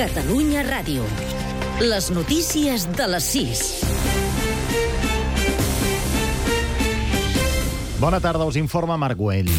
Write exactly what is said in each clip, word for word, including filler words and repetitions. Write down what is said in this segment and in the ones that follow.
Catalunya Ràdio. Les notícies de les sis. Bona tarda, us informa Marc Güell.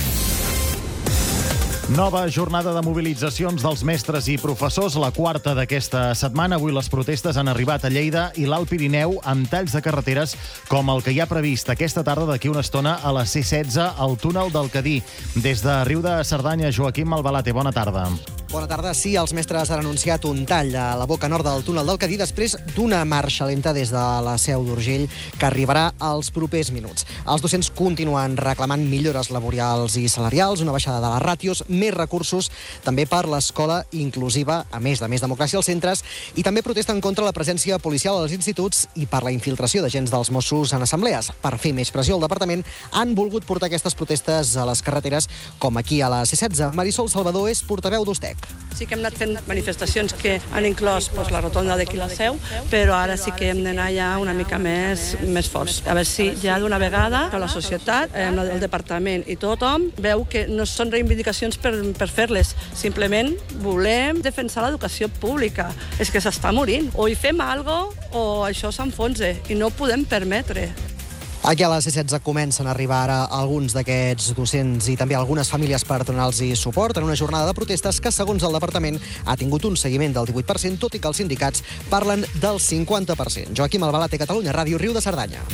Nova jornada de mobilitzacions dels mestres i professors, la quarta d'aquesta setmana. Avui les protestes han arribat a Lleida i l'Alt Pirineu amb talls de carreteres com el que hi ha previst aquesta tarda d'aquí una estona a la C setze al túnel del Cadí. Des de Riu de Cerdanya, Joaquim Malbalate, bona tarda. Bona tarda. Sí, els mestres han anunciat un tall a la boca nord del túnel del Cadí després d'una marxa lenta des de la Seu d'Urgell que arribarà als propers minuts. Els docents continuen reclamant millores laborals i salarials, una baixada de les ràtios, més recursos també per l'escola inclusiva, a més de més democràcia als centres, i també protesten contra la presència policial als instituts i per la infiltració d'agents dels Mossos en assemblees. Per fer més pressió al departament, han volgut portar aquestes protestes a les carreteres, com aquí a la C setze. Marisol Salvador és portaveu d'Ustec. Sí que hem anat fent manifestacions que han inclòs pues, la rotonda d'aquí la Seu, però ara sí que hem d'anar ja una mica més, més forts. A veure si ja d'una vegada la societat, eh, el departament i tothom veu que no són reivindicacions per, per fer-les. Simplement volem defensar l'educació pública. És que s'està morint. O hi fem alguna cosa o això s'enfonsa i no ho podem permetre. Aquí a la C setze comencen a arribar ara alguns d'aquests docents i també algunes famílies per donar-los suport en una jornada de protestes que, segons el departament, ha tingut un seguiment del divuit per cent, tot i que els sindicats parlen del cinquanta per cent. Joaquim Malbalate, Catalunya Ràdio, Riu de Cerdanya.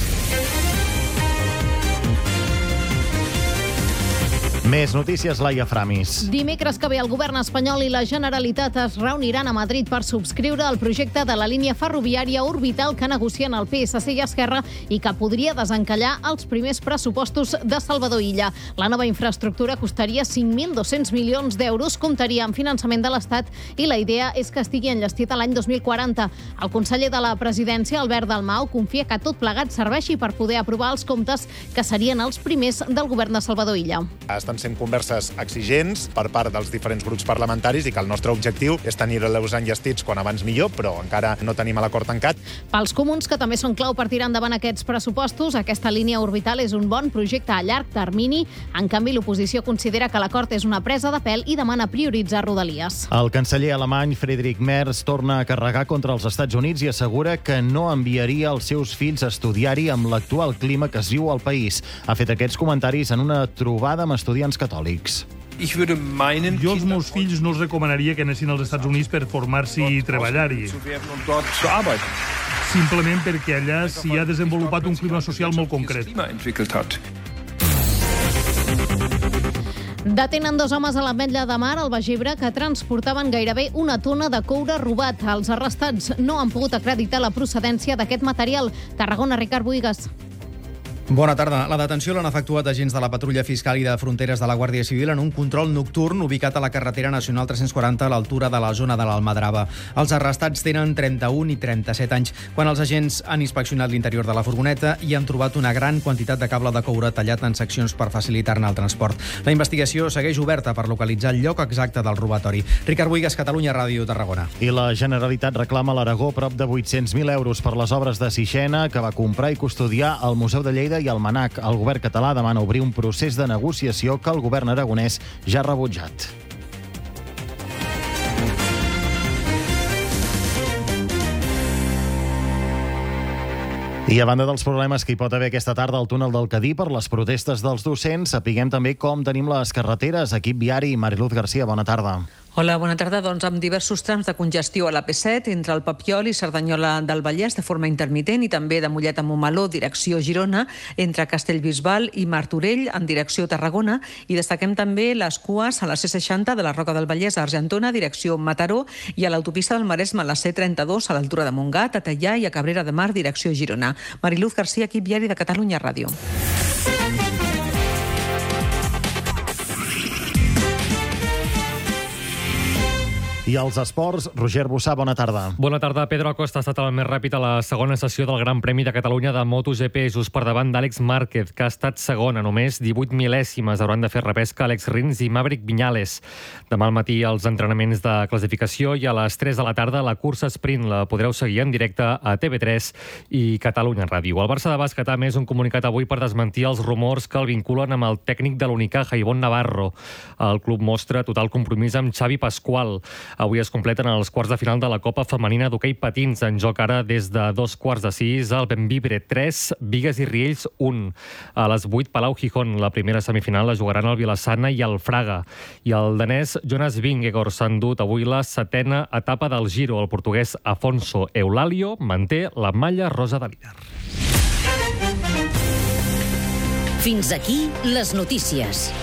Més notícies, Laia Framis. Dimecres que ve el govern espanyol i la Generalitat es reuniran a Madrid per subscriure el projecte de la línia ferroviària orbital que negocien el P S C i Esquerra i que podria desencallar els primers pressupostos de Salvador Illa. La nova infraestructura costaria cinc mil dos-cents milions d'euros, comptaria amb finançament de l'Estat i la idea és que estigui enllestit a l'any dos mil quaranta. El conseller de la presidència, Albert Dalmau, confia que tot plegat serveixi per poder aprovar els comptes que serien els primers del govern de Salvador Illa. Estan sent converses exigents per part dels diferents grups parlamentaris i que el nostre objectiu és tenir-los enllestits quan abans millor, però encara no tenim l'acord tancat. Pels comuns, que també són clau per tirar endavant aquests pressupostos, aquesta línia orbital és un bon projecte a llarg termini. En canvi, l'oposició considera que l'acord és una presa de pèl i demana prioritzar Rodalies. El canceller alemany Friedrich Merz torna a carregar contra els Estats Units i assegura que no enviaria els seus fills a estudiar-hi amb l'actual clima que es viu al país. Ha fet aquests comentaris en una trobada amb estudiants catòlics. Jo als meus fills no els recomanaria que anessin als Estats Units per formar-s'hi i treballar-hi. Simplement perquè allà s'hi ha desenvolupat un clima social molt concret. Detenen dos homes a l'Ametlla de Mar, al Baix Ebre, que transportaven gairebé una tona de coure robat. Els arrestats no han pogut acreditar la procedència d'aquest material. Tarragona, Ricard Buigas. Bona tarda. La detenció l'han efectuat agents de la Patrulla Fiscal i de Fronteres de la Guàrdia Civil en un control nocturn ubicat a la carretera nacional tres-cents quaranta a l'altura de la zona de l'Almadrava. Els arrestats tenen trenta-un i trenta-set anys. Quan els agents han inspeccionat l'interior de la furgoneta i han trobat una gran quantitat de cable de coure tallat en seccions per facilitar-ne el transport. La investigació segueix oberta per localitzar el lloc exacte del robatori. Ricard Buigas, Catalunya Ràdio, Tarragona. I la Generalitat reclama a l'Aragó prop de vuit-cents mil euros per les obres de Sixena que va comprar i custodiar el Museu de Lleida i el MANAC. El govern català demana obrir un procés de negociació que el govern aragonès ja ha rebutjat. I a banda dels problemes que hi pot haver aquesta tarda al túnel del Cadí per les protestes dels docents, sapiguem també com tenim les carreteres. Equip viari, Mariluz Garcia, bona tarda. Hola, bona tarda. Doncs amb diversos trams de congestió a la P set entre el Papiol i Cerdanyola del Vallès de forma intermitent i també de Mollet a Montmeló, direcció Girona, entre Castellbisbal i Martorell en direcció Tarragona, i destaquem també les cues a la C seixanta de la Roca del Vallès a Argentona, direcció Mataró, i a l'autopista del Maresme a la C trenta-dos a l'altura de Montgat, a Teià i a Cabrera de Mar, direcció Girona. Mariluz Garcia, equip viari de Catalunya Ràdio. I els esports, Roger Bossà, bona tarda. Bona tarda. Pedro Acosta ha estat el més ràpid a la segona sessió del Gran Premi de Catalunya de MotoGP, just per davant d'Àlex Márquez, que ha estat segon a només divuit mil·lèsimes. Hauran de fer repesca Àlex Rins i Maverick Viñales. Demà al matí els entrenaments de classificació i a les tres de la tarda la cursa sprint. La podreu seguir en directe a T V tres i Catalunya Ràdio. El Barça de bàsquet ha emès un comunicat avui per desmentir els rumors que el vinculen amb el tècnic de l'Unicaja, Ivonne Navarro. El club mostra total compromís amb Xavi Pascual. Avui es completen els quarts de final de la Copa Femenina d'hoquei patins. En joc ara des de dos quarts de sis, el Bembibre tres, Bigues i Riells un. A les vuit, Palau Gijón. La primera semifinal la jugaran el Vilassana i el Fraga. I el danès Jonas Vingegaard s'ha endut avui la setena etapa del Giro. El portuguès Afonso Eulalio manté la malla rosa de líder. Fins aquí les notícies.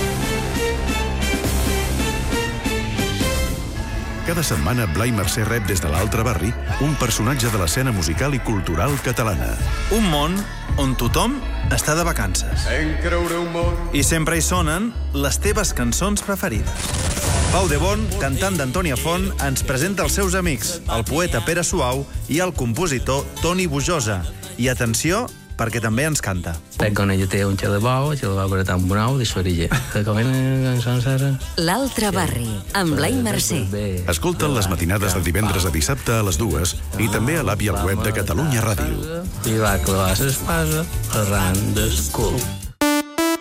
Cada setmana Blai Mercè rep des de l'altre barri un personatge de l'escena musical i cultural catalana. Un món on tothom està de vacances. I sempre hi sonen les teves cançons preferides. Pau de Bon, cantant d'Antònia Font, ens presenta els seus amics, el poeta Pere Suau i el compositor Toni Bujosa. I atenció, perquè també ens canta. Quan ella té un xelebau, xelebau per tant bonau, de sorilla. L'altre barri, amb Blai Mercè. Escolta'n les matinades de divendres a dissabte a les dues i també a l'app i al web de Catalunya Ràdio. I va clavar l'espasa arran del cul.